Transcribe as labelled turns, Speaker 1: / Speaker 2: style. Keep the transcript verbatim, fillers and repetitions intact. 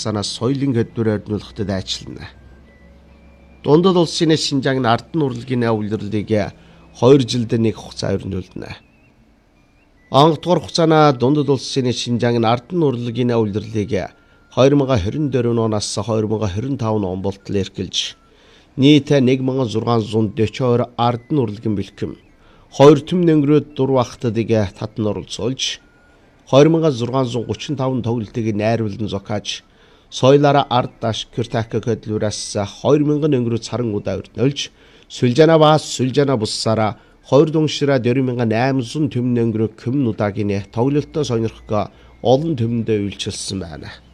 Speaker 1: хугацаанаас соёлын хөдөлмөр ойрнуулахад ажиллана. Дундад улсын Шинжааны ардын урлагийн улирлыг хоёр жилд нэг хугацаа ойрнуулна. Он дугаар хугацаана Дундад улсын Шинжааны ардын урлагийн улирлыг хоёр мянга хорин дөрөв оноос хоёр мянга хорин тав он болтол эрхэлж нийт нэг мянган зургаан зуун дөчөөр ардын урлагийн бэлхэм хоёр төмн өнгөрөөд дурвахтадыг татан оролцуулж хоёр мянга зургаан зуун гучин тав тоглолтыг найруулан зохиож соёлаараа ард ашигт тахих хөдөлмөрөөс хоёр мянган өнгөрөө царан удаа өрнөлж Сүлжана бас Сүлжана буссаараа хоёр дуншира дөрвөн мянган аймсан төмн өнгөрөө көмн удаагийн тоглолтоо сонирхох олон төмөндөө үйлчилсэн байна.